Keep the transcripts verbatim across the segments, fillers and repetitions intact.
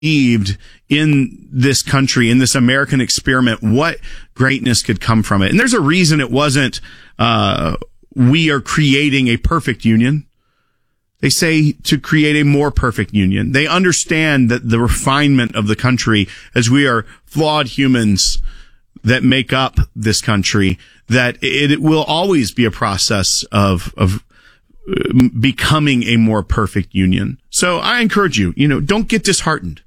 believed in this country, in this American experiment, what greatness could come from it. And there's a reason it wasn't, uh, we are creating a perfect union. They say to create a more perfect union. They understand that the refinement of the country, as we are flawed humans that make up this country, that it, it will always be a process of, of becoming a more perfect union. So I encourage you, you know, don't get disheartened.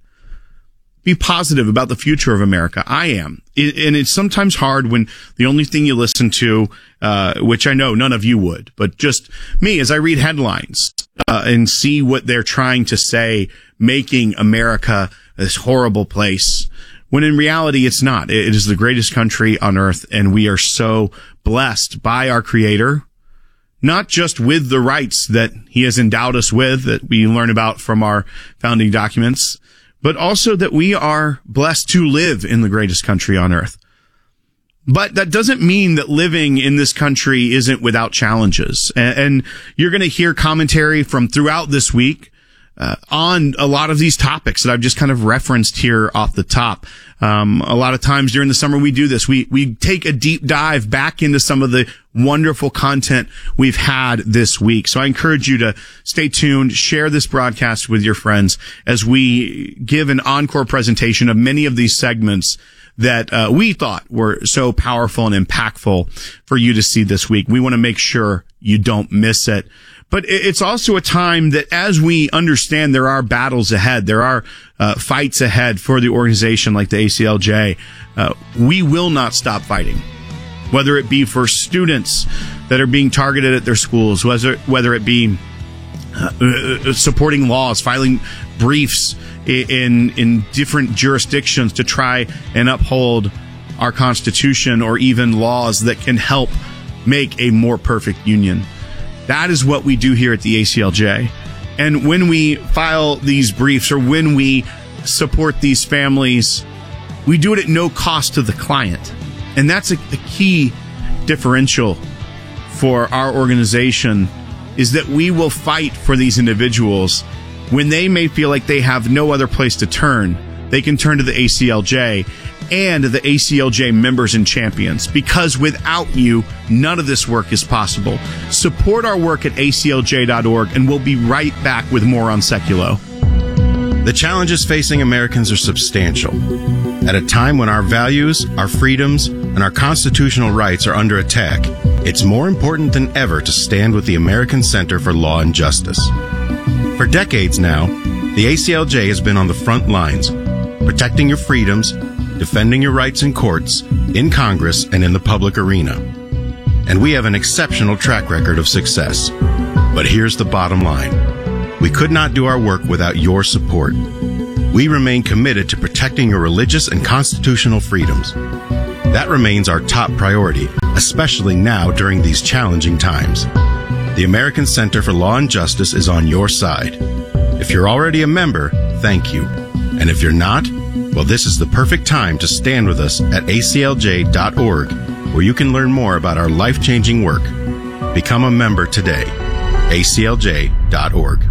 Be positive about the future of America. I am. It, and it's sometimes hard when the only thing you listen to, uh, which I know none of you would, but just me as I read headlines, uh, and see what they're trying to say, making America this horrible place, when in reality it's not. It is the greatest country on earth, and we are so blessed by our Creator, not just with the rights that He has endowed us with, that we learn about from our founding documents, but also that we are blessed to live in the greatest country on earth. But that doesn't mean that living in this country isn't without challenges. And, and you're going to hear commentary from throughout this week uh, on a lot of these topics that I've just kind of referenced here off the top. Um, a lot of times during the summer we do this. We, we take a deep dive back into some of the wonderful content we've had this week. So I encourage you to stay tuned, share this broadcast with your friends as we give an encore presentation of many of these segments that uh, we thought were so powerful and impactful for you to see this week. We want to make sure you don't miss it. But it's also a time that as we understand there are battles ahead, there are uh, fights ahead for the organization like the A C L J, uh, we will not stop fighting. Whether it be for students that are being targeted at their schools, whether, whether it be uh, supporting laws, filing briefs in, in different jurisdictions to try and uphold our Constitution, or even laws that can help make a more perfect union. That is what we do here at the A C L J. And when we file these briefs, or when we support these families, we do it at no cost to the client. And that's a, a key differential for our organization, is that we will fight for these individuals when they may feel like they have no other place to turn. They can turn to the A C L J and the A C L J members and champions, because without you, none of this work is possible. Support our work at A C L J dot org, and we'll be right back with more on Seculo. The challenges facing Americans are substantial. At a time when our values, our freedoms, and our constitutional rights are under attack, it's more important than ever to stand with the American Center for Law and Justice. For decades now, the A C L J has been on the front lines, protecting your freedoms, defending your rights in courts, in Congress, and in the public arena. And we have an exceptional track record of success. But here's the bottom line. We could not do our work without your support. We remain committed to protecting your religious and constitutional freedoms. That remains our top priority, especially now during these challenging times. The American Center for Law and Justice is on your side. If you're already a member, thank you. And if you're not, well, this is the perfect time to stand with us at A C L J dot org, where you can learn more about our life-changing work. Become a member today. A C L J dot org.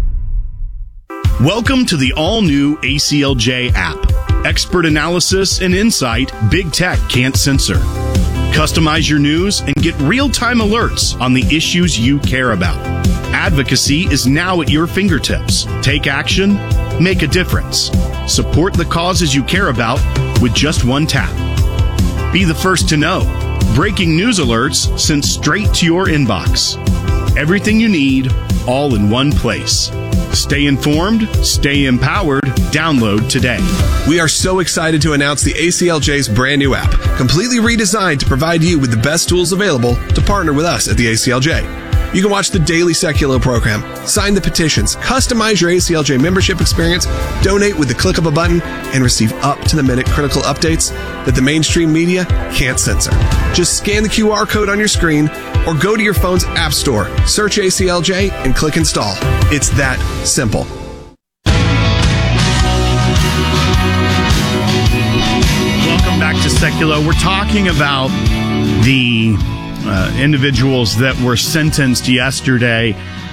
Welcome to the all-new A C L J app. Expert analysis and insight big tech can't censor. Customize your news and get real-time alerts on the issues you care about. Advocacy is now at your fingertips. Take action, make a difference. Support the causes you care about with just one tap. Be the first to know. Breaking news alerts sent straight to your inbox. Everything you need, all in one place. Stay informed, stay empowered. Download today. We are so excited to announce the A C L J's brand new app, completely redesigned to provide you with the best tools available to partner with us at the A C L J. You can watch the daily Seculo program, sign the petitions, customize your A C L J membership experience, donate with the click of a button, and receive up-to-the-minute critical updates that the mainstream media can't censor. Just scan the Q R code on your screen or go to your phone's app store, search A C L J, and click install. It's that simple. Welcome back to Seculo. We're talking about the uh, individuals that were sentenced yesterday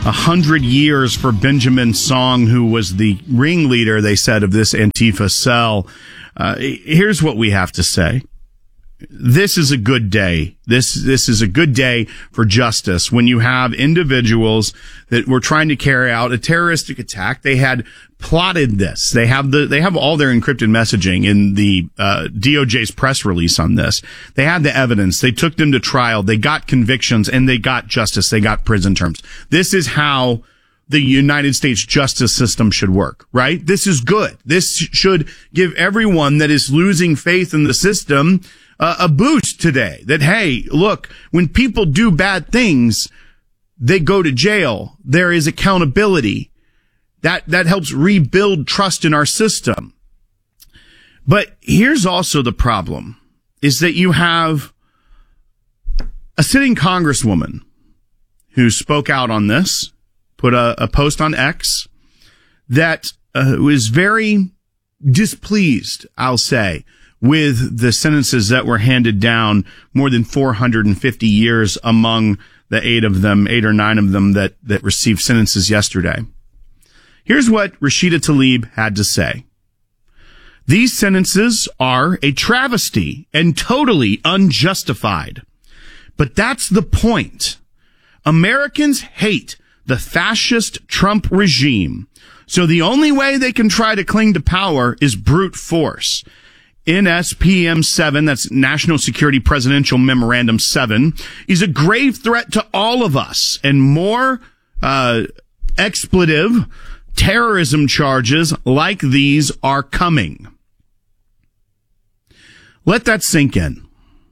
a hundred years for Benjamin Song, who was the ringleader, they said, of this Antifa cell. Uh, here's what we have to say. This is a good day. This, this is a good day for justice when you have individuals that were trying to carry out a terroristic attack. They had plotted this. They have the, they have all their encrypted messaging in the, uh, D O J's press release on this. They had the evidence. They took them to trial. They got convictions and they got justice. They got prison terms. This is how the United States justice system should work, right? This is good. This should give everyone that is losing faith in the system uh, a boost today. That, hey, look, when people do bad things, they go to jail. There is accountability. That, that helps rebuild trust in our system. But here's also the problem, is that you have a sitting congresswoman who spoke out on this, put a, a post on X that uh, was very displeased, I'll say, with the sentences that were handed down, more than four hundred fifty years among the eight of them, eight or nine of them that, that received sentences yesterday. Here's what Rashida Tlaib had to say. These sentences are a travesty and totally unjustified. But that's the point. Americans hate the fascist Trump regime. So the only way they can try to cling to power is brute force. N S P M seven, that's National Security Presidential Memorandum seven, is a grave threat to all of us, and more uh expletive terrorism charges like these are coming. Let that sink in.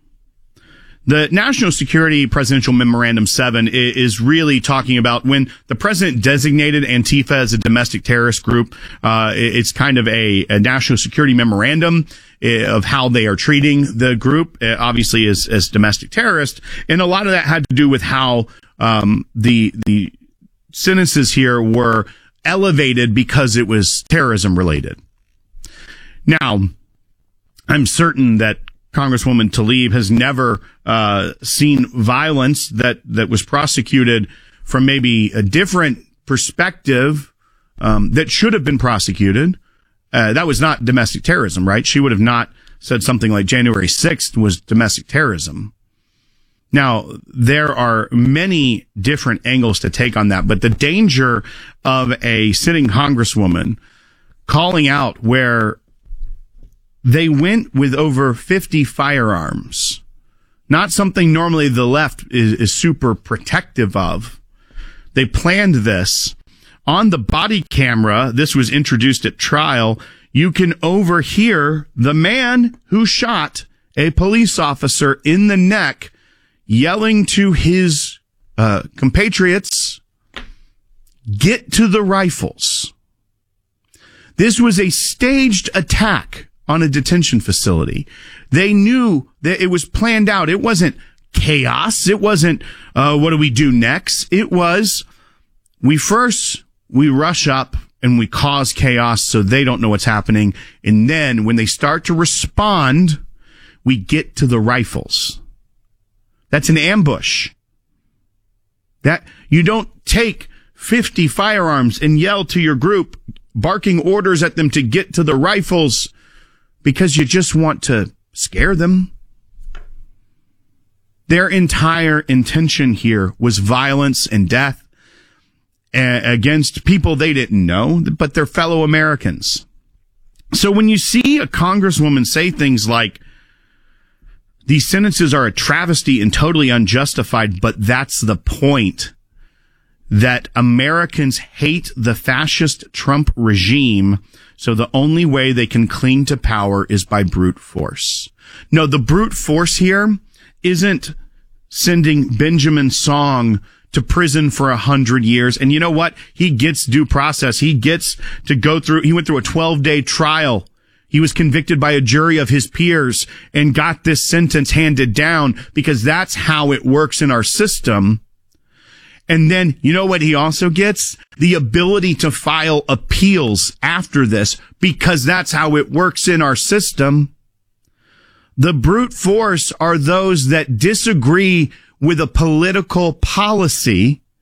The National Security Presidential Memorandum seven is really talking about when the president designated Antifa as a domestic terrorist group. Uh, it's kind of a, a national security memorandum of how they are treating the group, obviously as, as domestic terrorists. And a lot of that had to do with how, um, the, the sentences here were elevated because it was terrorism related. Now, I'm certain that Congresswoman Tlaib has never uh seen violence that that was prosecuted from maybe a different perspective um that should have been prosecuted. Uh that was not domestic terrorism, right? She would have not said something like January sixth was domestic terrorism. Now, there are many different angles to take on that, but the danger of a sitting congresswoman calling out where they went with over fifty firearms, not something normally the left is, is super protective of. They planned this. On the body camera, this was introduced at trial, you can overhear the man who shot a police officer in the neck yelling to his uh, compatriots, "Get to the rifles." This was a staged attack on a detention facility. They knew that it was planned out. It wasn't chaos. It wasn't, uh, what do we do next? It was, we first, we rush up and we cause chaos so they don't know what's happening. And then when they start to respond, we get to the rifles. That's an ambush. That, you don't take fifty firearms and yell to your group, barking orders at them to get to the rifles, because you just want to scare them. Their entire intention here was violence and death uh, against people they didn't know, but their fellow Americans. So when you see a congresswoman say things like, these sentences are a travesty and totally unjustified, but that's the point, that Americans hate the fascist Trump regime, so the only way they can cling to power is by brute force. No, the brute force here isn't sending Benjamin Song to prison for a hundred years. And you know what? He gets due process. He gets to go through, he went through a twelve day trial. He was convicted by a jury of his peers and got this sentence handed down because that's how it works in our system. And then, you know what he also gets? The ability to file appeals after this, because that's how it works in our system. The brute force are those that disagree with a political policy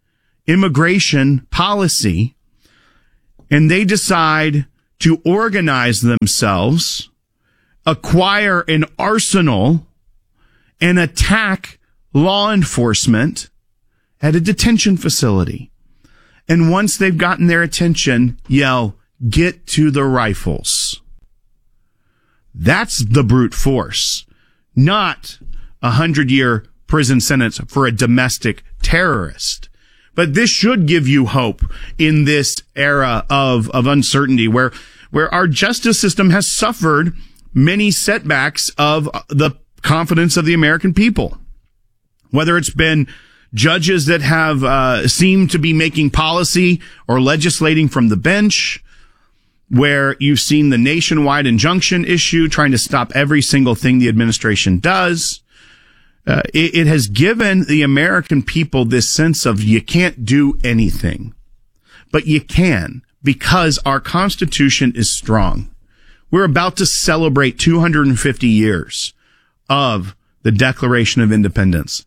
immigration policy, and they decide to organize themselves, acquire an arsenal, and attack law enforcement at a detention facility. And once they've gotten their attention, yell, "Get to the rifles." That's the brute force, not a hundred-year prison sentence for a domestic terrorist. But this should give you hope in this era of, of uncertainty where, where our justice system has suffered many setbacks of the confidence of the American people. Whether it's been judges that have uh, seemed to be making policy or legislating from the bench, where you've seen the nationwide injunction issue trying to stop every single thing the administration does. Uh, it, it has given the American people this sense of you can't do anything, but you can because our Constitution is strong. We're about to celebrate two hundred fifty years of the Declaration of Independence.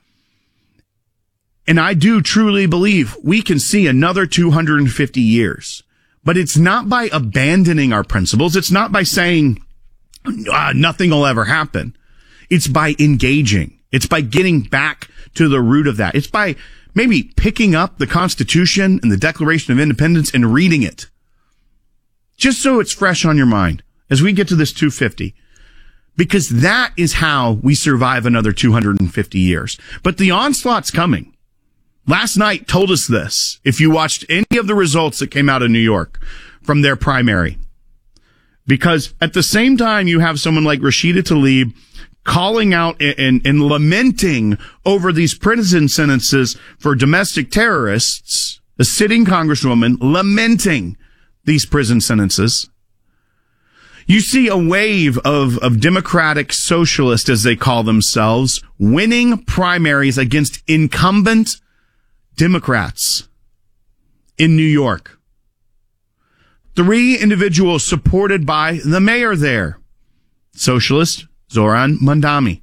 And I do truly believe we can see another two hundred fifty years, but it's not by abandoning our principles. It's not by saying ah, nothing will ever happen. It's by engaging. It's by getting back to the root of that. It's by maybe picking up the Constitution and the Declaration of Independence and reading it, just so it's fresh on your mind as we get to this two fifty. Because that is how we survive another two hundred fifty years. But the onslaught's coming. Last night told us this. If you watched any of the results that came out of New York from their primary, because at the same time you have someone like Rashida Tlaib calling out and, and, and lamenting over these prison sentences for domestic terrorists, a sitting congresswoman lamenting these prison sentences. You see a wave of, of Democratic socialists, as they call themselves, winning primaries against incumbent Democrats in New York. Three individuals supported by the mayor there, socialist Zoran Mandami.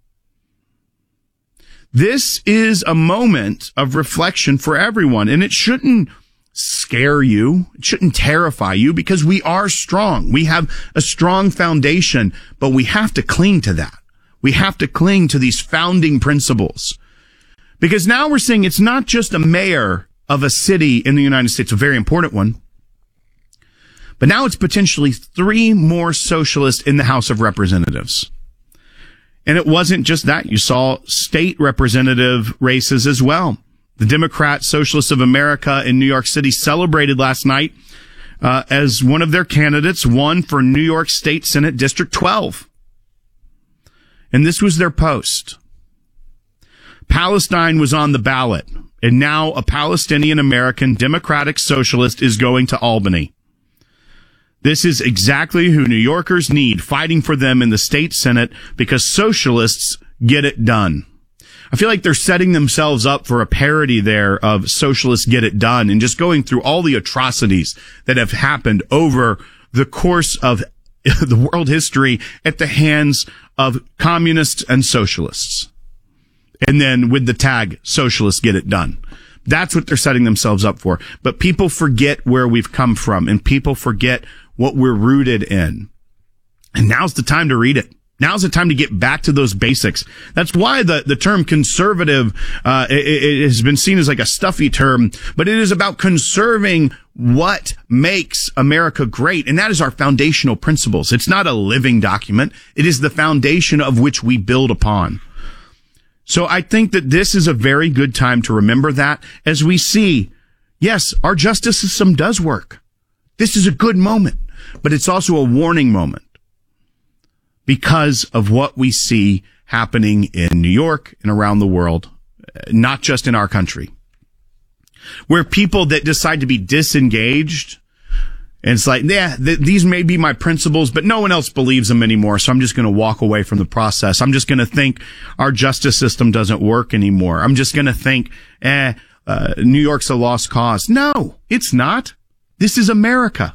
This is a moment of reflection for everyone, and it shouldn't scare you. It shouldn't terrify you because we are strong. We have a strong foundation, but we have to cling to that. We have to cling to these founding principles. Because now we're seeing it's not just a mayor of a city in the United States, a very important one, but now it's potentially three more socialists in the House of Representatives. And it wasn't just that. You saw state representative races as well. The Democrat Socialists of America in New York City celebrated last night uh, as one of their candidates won for New York State Senate District twelve. And this was their post. Palestine was on the ballot, and now a Palestinian American Democratic Socialist is going to Albany. This is exactly who New Yorkers need, fighting for them in the state Senate, because socialists get it done. I feel like they're setting themselves up for a parody there of socialists get it done and just going through all the atrocities that have happened over the course of the world history at the hands of communists and socialists. And then with the tag, socialists get it done. That's what they're setting themselves up for. But people forget where we've come from, and people forget what we're rooted in. And now's the time to read it. Now's the time to get back to those basics. That's why the, the term conservative, uh, it, it has been seen as like a stuffy term, but it is about conserving what makes America great. And that is our foundational principles. It's not a living document. It is the foundation of which we build upon. So I think that this is a very good time to remember that as we see, yes, our justice system does work. This is a good moment, but it's also a warning moment because of what we see happening in New York and around the world, not just in our country, where people that decide to be disengaged, and it's like, yeah, th- these may be my principles, but no one else believes them anymore, so I'm just going to walk away from the process. I'm just going to think our justice system doesn't work anymore. I'm just going to think, eh, uh, New York's a lost cause. No, it's not. This is America.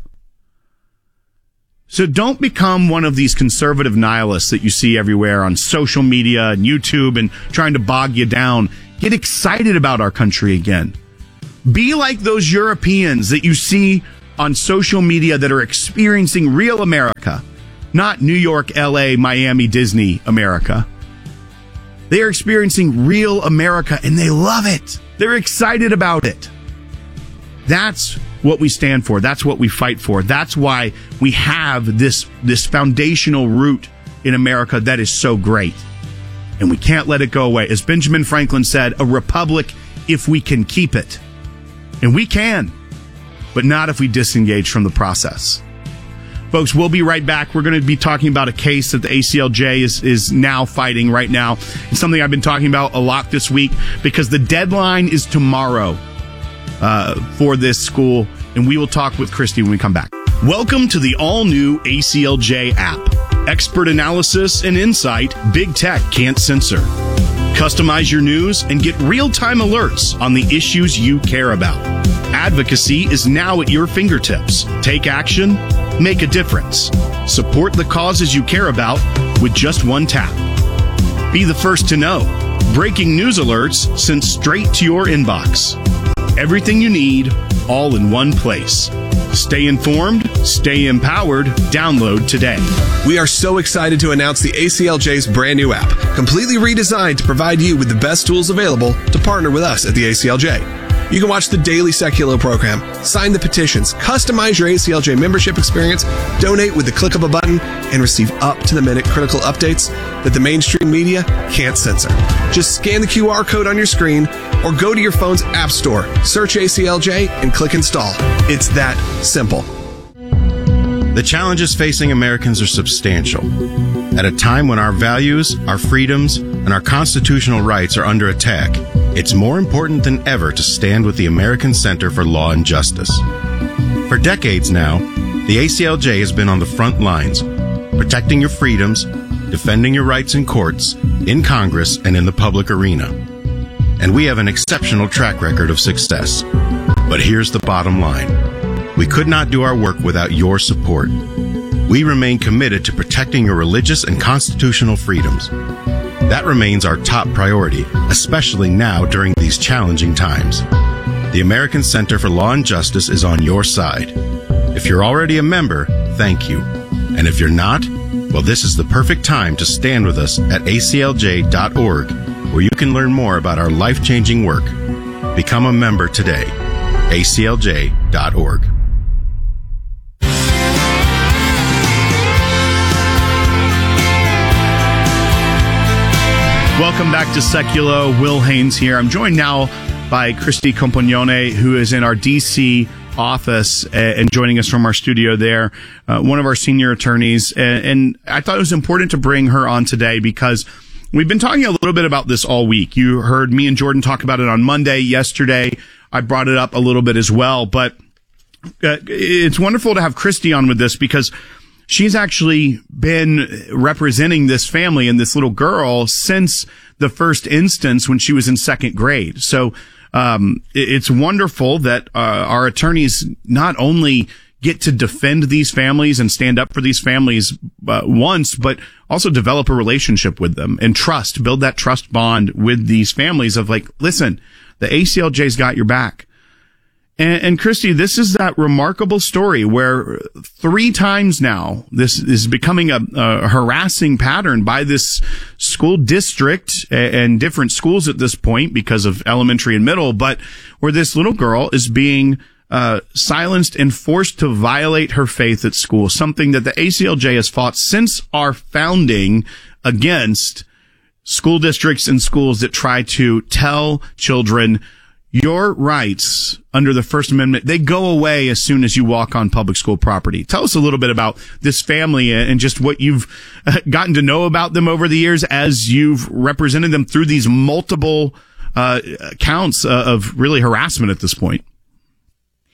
So don't become one of these conservative nihilists that you see everywhere on social media and YouTube and trying to bog you down. Get excited about our country again. Be like those Europeans that you see on social media that are experiencing real America, not New York, L A, Miami, Disney America. They are experiencing real America and they love it. They're excited about it. That's what we stand for. That's what we fight for. That's why we have this, this foundational root in America that is so great. And we can't let it go away. As Benjamin Franklin said, a republic if we can keep it. And we can, but not if we disengage from the process. Folks, we'll be right back. We're going to be talking about a case that the A C L J is, is now fighting right now. It's something I've been talking about a lot this week because the deadline is tomorrow uh, for this school. And we will talk with Christy when we come back. Welcome to the all-new A C L J app. Expert analysis and insight big tech can't censor. Customize your news and get real-time alerts on the issues you care about. Advocacy is now at your fingertips. Take action, make a difference. Support the causes you care about with just one tap. Be the first to know. Breaking news alerts sent straight to your inbox. Everything you need, all in one place. Stay informed, stay empowered. Download today. We are so excited to announce the A C L J's brand new app, completely redesigned to provide you with the best tools available to partner with us at the A C L J. You can watch the daily Secular program, sign the petitions, customize your A C L J membership experience, donate with the click of a button, and receive up-to-the-minute critical updates that the mainstream media can't censor. Just scan the Q R code on your screen or go to your phone's app store, search A C L J, and click install. It's that simple. The challenges facing Americans are substantial. At a time when our values, our freedoms, and our constitutional rights are under attack, it's more important than ever to stand with the American Center for Law and Justice. For decades now, the A C L J has been on the front lines, protecting your freedoms, defending your rights in courts, in Congress, and in the public arena. And we have an exceptional track record of success. But here's the bottom line. We could not do our work without your support. We remain committed to protecting your religious and constitutional freedoms. That remains our top priority, especially now during these challenging times. The American Center for Law and Justice is on your side. If you're already a member, thank you. And if you're not, well, this is the perfect time to stand with us at A C L J dot org, where you can learn more about our life-changing work. Become a member today. A C L J dot org. Welcome back to Seculo. Will Haynes here. I'm joined now by Christy Compagnone, who is in our D C office and joining us from our studio there, uh, one of our senior attorneys. And, and I thought it was important to bring her on today because we've been talking a little bit about this all week. You heard me and Jordan talk about it on Monday. Yesterday, I brought it up a little bit as well. But uh, it's wonderful to have Christy on with this because she's actually been representing this family and this little girl since the first instance when she was in second grade. So um it's wonderful that uh, our attorneys not only get to defend these families and stand up for these families uh, once, but also develop a relationship with them and trust, build that trust bond with these families of like, listen, the A C L J's got your back. And, and Christy, this is that remarkable story where three times now this is becoming a, a harassing pattern by this school district and different schools at this point because of elementary and middle, but where this little girl is being uh silenced and forced to violate her faith at school, something that the A C L J has fought since our founding against school districts and schools that try to tell children your rights under the First Amendment, they go away as soon as you walk on public school property. Tell us a little bit about this family and just what you've gotten to know about them over the years as you've represented them through these multiple uh counts of really harassment at this point.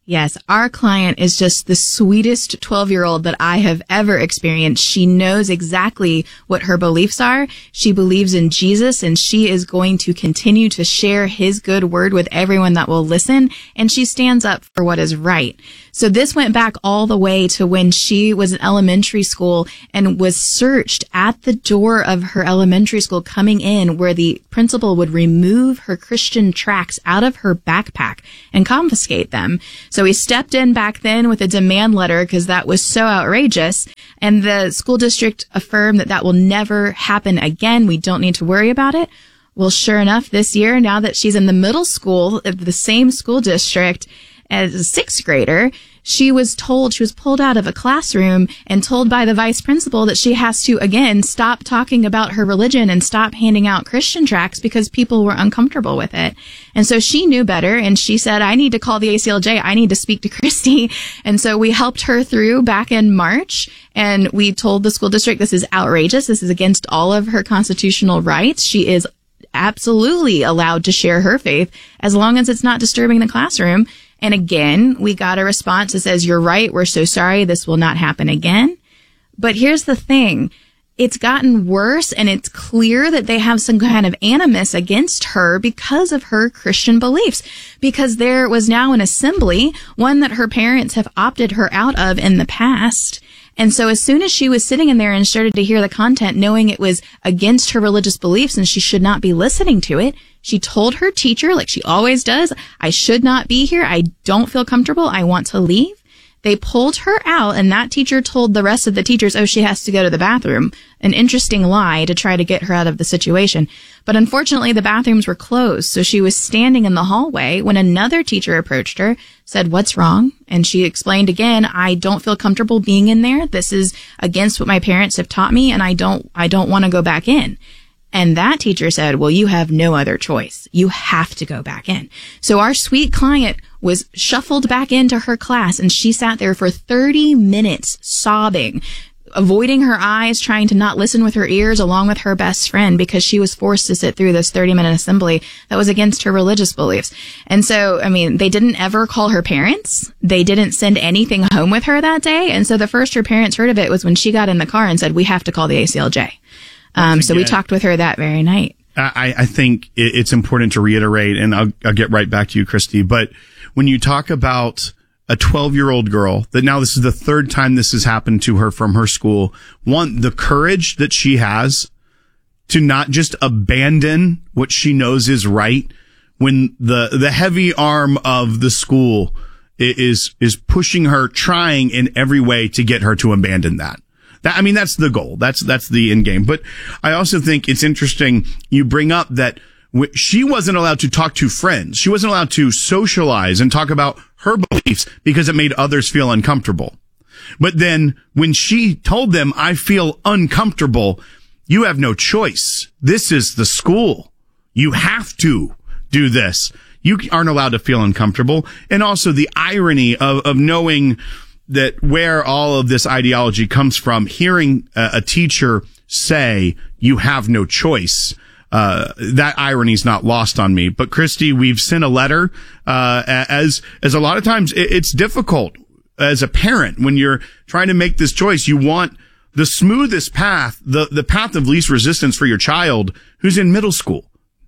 Yes, our client is just the sweetest twelve-year-old that I have ever experienced. She knows exactly what her beliefs are. She believes in Jesus, and she is going to continue to share his good word with everyone that will listen, and she stands up for what is right. So this went back all the way to when she was in elementary school and was searched at the door of her elementary school coming in, where the principal would remove her Christian tracts out of her backpack and confiscate them. So he stepped in back then with a demand letter because that was so outrageous. And the school district affirmed that that will never happen again. We don't need to worry about it. Well, sure enough, this year, now that she's in the middle school of the same school district as a sixth grader, she was told, she was pulled out of a classroom and told by the vice principal that she has to, again, stop talking about her religion and stop handing out Christian tracts because people were uncomfortable with it. And so she knew better, and she said, I need to call the A C L J. I need to speak to Christy. And so we helped her through back in March, and we told the school district this is outrageous. This is against all of her constitutional rights. She is absolutely allowed to share her faith as long as it's not disturbing the classroom. And again, we got a response that says, you're right. We're so sorry. This will not happen again. But here's the thing. It's gotten worse, and it's clear that they have some kind of animus against her because of her Christian beliefs, because there was now an assembly, one that her parents have opted her out of in the past. And so as soon as she was sitting in there and started to hear the content, knowing it was against her religious beliefs and she should not be listening to it, she told her teacher, like she always does, I should not be here. I don't feel comfortable. I want to leave. They pulled her out, and that teacher told the rest of the teachers, oh, she has to go to the bathroom. An interesting lie to try to get her out of the situation. But unfortunately, the bathrooms were closed, so she was standing in the hallway when another teacher approached her, said, what's wrong? And she explained again, I don't feel comfortable being in there. This is against what my parents have taught me, and I don't, I don't want to go back in. And that teacher said, well, you have no other choice. You have to go back in. So our sweet client was shuffled back into her class, and she sat there for thirty minutes sobbing, avoiding her eyes, trying to not listen with her ears, along with her best friend, because she was forced to sit through this thirty minute assembly that was against her religious beliefs. And so, I mean, they didn't ever call her parents. They didn't send anything home with her that day. And so the first her parents heard of it was when she got in the car and said, we have to call the A C L J. Um, so we talked with her that very night. I, I think it's important to reiterate, and I'll, I'll get right back to you, Christy, but when you talk about a twelve-year-old girl, that now this is the third time this has happened to her from her school, one, the courage that she has to not just abandon what she knows is right when the, the heavy arm of the school is, is pushing her, trying in every way to get her to abandon that. That, I mean, that's the goal. That's, that's the end game. But I also think it's interesting you bring up that w- she wasn't allowed to talk to friends. She wasn't allowed to socialize and talk about her beliefs because it made others feel uncomfortable. But then when she told them, I feel uncomfortable, you have no choice. This is the school. You have to do this. You aren't allowed to feel uncomfortable. And also the irony of, of knowing that where all of this ideology comes from, hearing a, a teacher say, you have no choice, uh, that irony is not lost on me. But Christy, we've sent a letter, uh, as, as a lot of times it, it's difficult as a parent when you're trying to make this choice. You want the smoothest path, the, the path of least resistance for your child who's in middle school.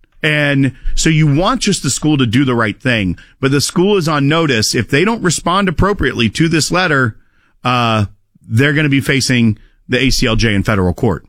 And so you want just the school to do the right thing, but the school is on notice. If they don't respond appropriately to this letter, uh, they're going to be facing the A C L J in federal court.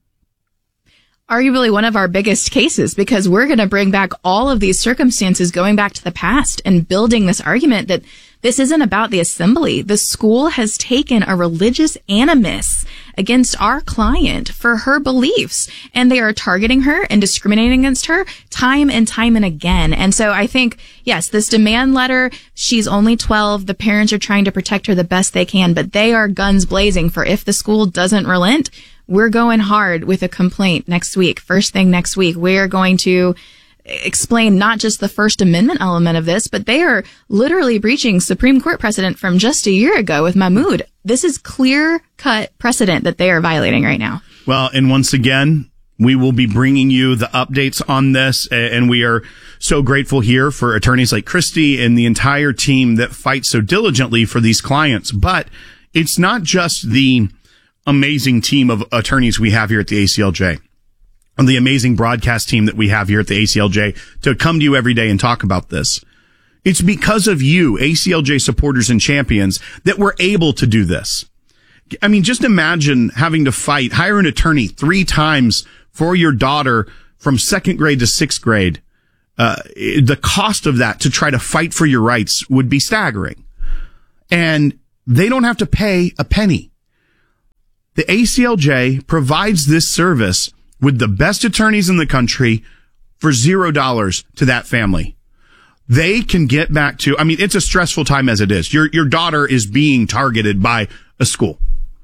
Arguably one of our biggest cases, because we're going to bring back all of these circumstances going back to the past and building this argument that this isn't about the assembly. The school has taken a religious animus against our client for her beliefs, and they are targeting her and discriminating against her time and time and again. And so I think, yes, this demand letter, she's only twelve. The parents are trying to protect her the best they can, but they are guns blazing for if the school doesn't relent, we're going hard with a complaint next week. First thing next week, we're going to explain not just the First Amendment element of this, but they are literally breaching Supreme Court precedent from just a year ago with Mahmoud. This is clear-cut precedent that they are violating right now. Well, and once again, We will be bringing you the updates on this, and we are so grateful here for attorneys like Christy and the entire team that fight so diligently for these clients. But it's not just the amazing team of attorneys we have here at the A C L J and the amazing broadcast team that we have here at the A C L J to come to you every day and talk about this. It's because of you, A C L J supporters and champions, that we're able to do this. I mean, just imagine having to fight, hire an attorney three times for your daughter from second grade to sixth grade. Uh, the cost of that to try to fight for your rights would be staggering. And they don't have to pay a penny. The A C L J provides this service with the best attorneys in the country for zero dollars to that family. They can get back to, I mean, it's a stressful time as it is. Your, your daughter is being targeted by a school,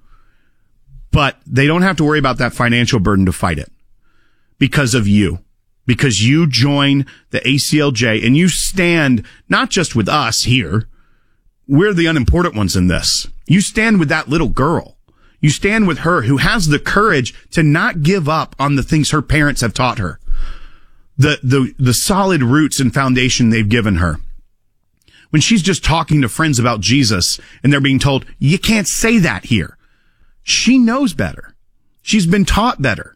but they don't have to worry about that financial burden to fight it because of you, because you join the A C L J and you stand not just with us here. We're the unimportant ones in this. You stand with that little girl. You stand with her who has the courage to not give up on the things her parents have taught her. The, the, the solid roots and foundation they've given her. When she's just talking to friends about Jesus and they're being told, you can't say that here. She knows better. She's been taught better.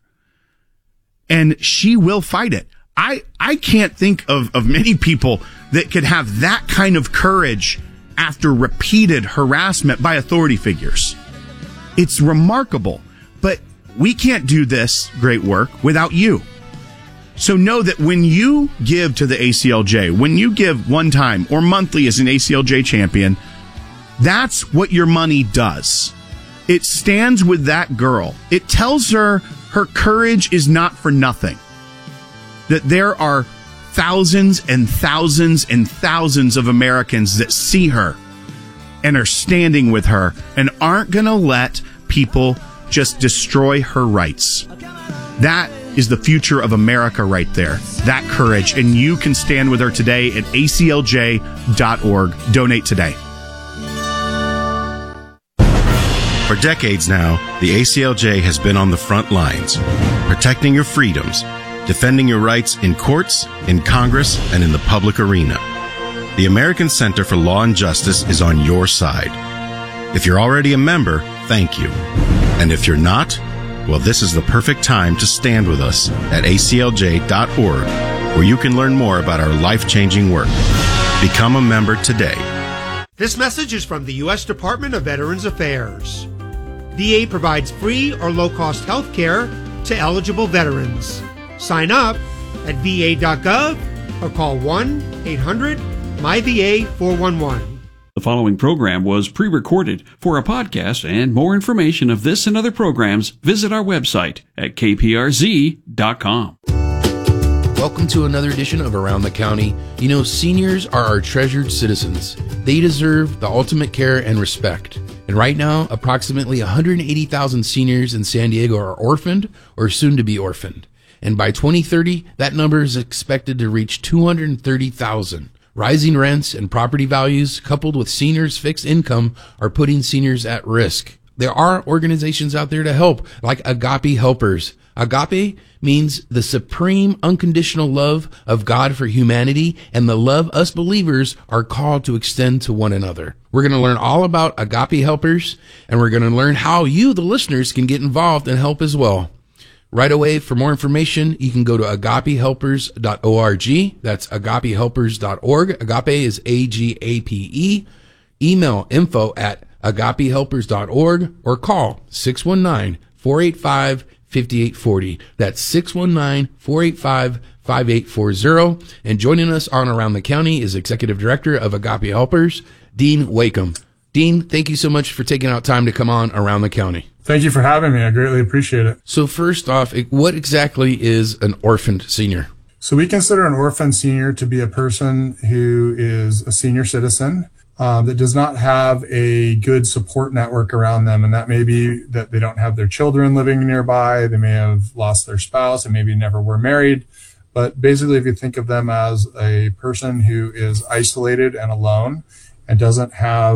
And she will fight it. I, I can't think of, of many people that could have that kind of courage after repeated harassment by authority figures. It's remarkable, but we can't do this great work without you. So know that when you give to the A C L J, when you give one time or monthly as an A C L J champion, that's what your money does. It stands with that girl. It tells her her courage is not for nothing. That there are thousands and thousands and thousands of Americans that see her and are standing with her and aren't going to let people just destroy her rights. That is the future of America right there. That courage. And you can stand with her today at A C L J dot org. Donate today. For decades now, the A C L J has been on the front lines, protecting your freedoms, defending your rights in courts, in Congress, and in the public arena. The American Center for Law and Justice is on your side. If you're already a member, thank you. And if you're not, well, this is the perfect time to stand with us at A C L J dot org, where you can learn more about our life-changing work. Become a member today. This message is from the U S Department of Veterans Affairs. V A provides free or low-cost health care to eligible veterans. Sign up at V A dot gov or call one eight hundred M Y V A four one one. The following program was pre-recorded. For a podcast and more information of this and other programs, visit our website at K P R Z dot com. Welcome to another edition of Around the County. You know, seniors are our treasured citizens. They deserve the ultimate care and respect. And right now, approximately one hundred eighty thousand seniors in San Diego are orphaned or soon to be orphaned. And by twenty thirty, that number is expected to reach two hundred thirty thousand. Rising rents and property values, coupled with seniors' fixed income, are putting seniors at risk. There are organizations out there to help, like Agape Helpers. Agape means the supreme unconditional love of God for humanity and the love us believers are called to extend to one another. We're going to learn all about Agape Helpers, and we're going to learn how you, the listeners, can get involved and help as well. Right away, for more information, you can go to agape helpers dot org. That's agape helpers dot org. Agape is A G A P E. Email info at agape helpers dot org or call six one nine, four eight five, five eight four zero. That's six one nine, four eight five, five eight four zero. And joining us on Around the County is Executive Director of Agape Helpers, Dean Wakeham. Dean, thank you so much for taking out time to come on Around the County. Thank you for having me. I greatly appreciate it. So first off, what exactly is an orphaned senior? So we consider an orphan senior to be a person who is a senior citizen uh, that does not have a good support network around them. And that may be that they don't have their children living nearby. They may have lost their spouse and maybe never were married. But basically, if you think of them as a person who is isolated and alone and doesn't have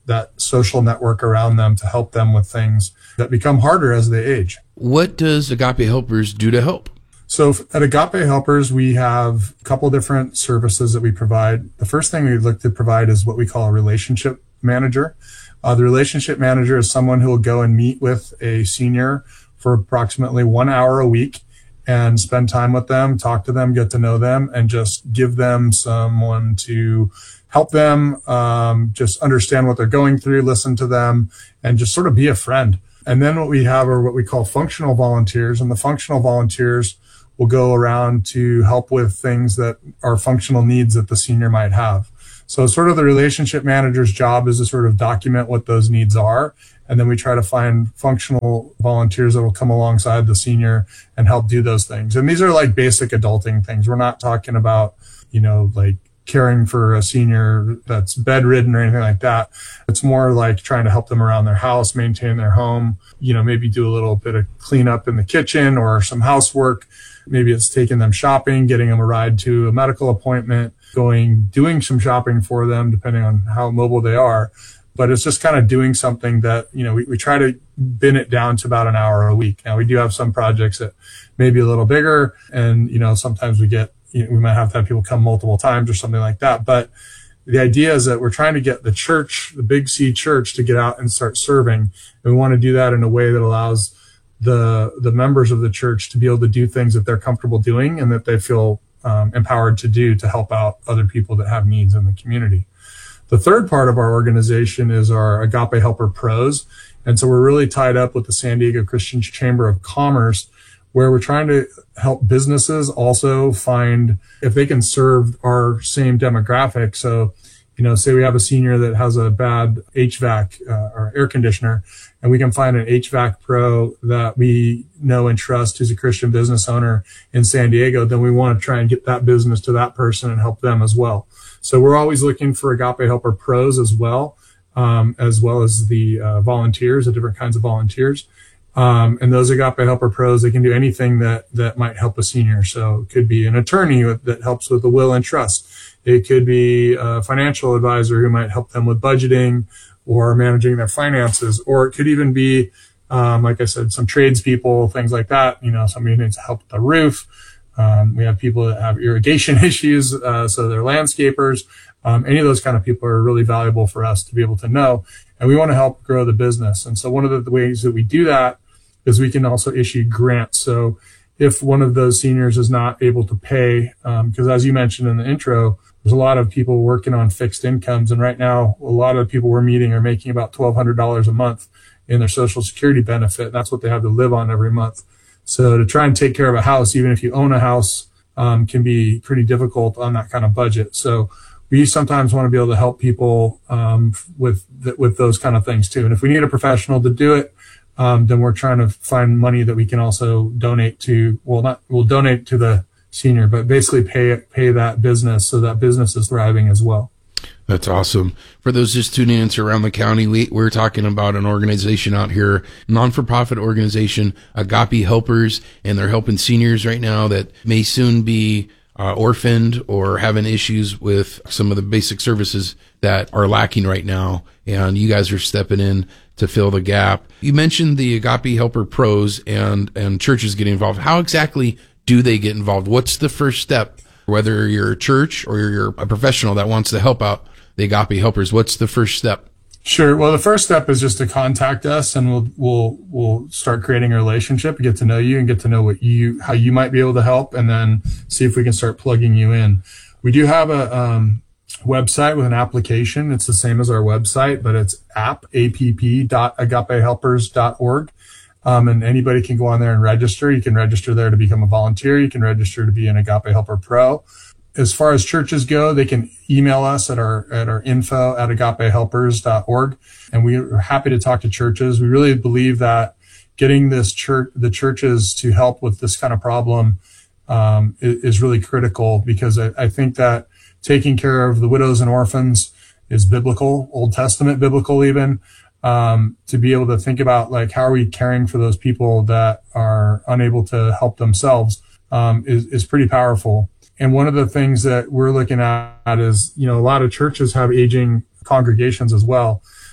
that social network around them to help them with things that become harder as they age. What does Agape Helpers do to help? So at Agape Helpers, we have a couple different services that we provide. The first thing we look to provide is what we call a relationship manager. Uh, the relationship manager is someone who will go and meet with a senior for approximately one hour a week and spend time with them, talk to them, get to know them, and just give them someone to help them um, just understand what they're going through, listen to them, and just sort of be a friend. And then what we have are what we call functional volunteers, and the functional volunteers will go around to help with things that are functional needs that the senior might have. So sort of the relationship manager's job is to sort of document what those needs are. And then we try to find functional volunteers that will come alongside the senior and help do those things. And these are like basic adulting things. We're not talking about, you know, like caring for a senior that's bedridden or anything like that. It's more like trying to help them around their house, maintain their home, you know, maybe do a little bit of cleanup in the kitchen or some housework. Maybe it's taking them shopping, getting them a ride to a medical appointment, going, doing some shopping for them, depending on how mobile they are. But it's just kind of doing something that, you know, we, we try to bin it down to about an hour a week. Now, we do have some projects that may be a little bigger, and, you know, sometimes we get, you know, we might have to have people come multiple times or something like that. But the idea is that we're trying to get the church, the Big C church, to get out and start serving. And we want to do that in a way that allows the the members of the church to be able to do things that they're comfortable doing and that they feel um, empowered to do to help out other people that have needs in the community. The third part of our organization is our Agape Helper Pros. And so we're really tied up with the San Diego Christian Chamber of Commerce, where we're trying to help businesses also find if they can serve our same demographic. So, you know, say we have a senior that has a bad H V A C uh, or air conditioner, and we can find an H V A C pro that we know and trust who's a Christian business owner in San Diego, then we want to try and get that business to that person and help them as well. So we're always looking for Agape Helper Pros as well, um, as well as the uh, volunteers, the different kinds of volunteers. Um, and those Agape Helper Pros, they can do anything that, that might help a senior. So it could be an attorney that helps with the will and trust. It could be a financial advisor who might help them with budgeting or managing their finances. Or it could even be, um, like I said, some tradespeople, things like that. You know, somebody who needs help with the roof. Um, we have people that have irrigation issues, uh, so they're landscapers. Um, any of those kind of people are really valuable for us to be able to know. And we want to help grow the business. And so one of the ways that we do that is we can also issue grants. So if one of those seniors is not able to pay, um, because as you mentioned in the intro, there's a lot of people working on fixed incomes. And right now, a lot of the people we're meeting are making about twelve hundred dollars a month in their Social Security benefit. That's what they have to live on every month. So to try and take care of a house, even if you own a house, um, can be pretty difficult on that kind of budget. So we sometimes want to be able to help people um, with th- with those kind of things too. And if we need a professional to do it, um, then we're trying to find money that we can also donate to. Well, not we'll donate to the senior, but basically pay pay that business so that business is thriving as well. That's awesome. For those just tuning in to Around the County, we, we're talking about an organization out here, non-for-profit organization, Agape Helpers, and they're helping seniors right now that may soon be uh, orphaned or having issues with some of the basic services that are lacking right now. And you guys are stepping in to fill the gap. You mentioned the Agape Helper Pros and, and churches getting involved. How exactly do they get involved? What's the first step? Whether you're a church or you're a professional that wants to help out the Agape Helpers, what's the first step? Sure. Well, the first step is just to contact us, and we'll we'll we'll start creating a relationship, get to know you, and get to know what you how you might be able to help, and then see if we can start plugging you in. We do have a um, website with an application. It's the same as our website, but it's app app dot agape helpers dot org. Um, and anybody can go on there and register. You can register there to become a volunteer. You can register to be an Agape Helper Pro. As far as churches go, they can email us at our at our info at agape helpers dot org, and we are happy to talk to churches. We really believe that getting this church, the churches to help with this kind of problem um, is, is really critical, because I, I think that taking care of the widows and orphans is biblical, Old Testament biblical even. Um, to be able to think about, like, how are we caring for those people that are unable to help themselves um, is, is pretty powerful. And one of the things that we're looking at is, you know, a lot of churches have aging congregations as well.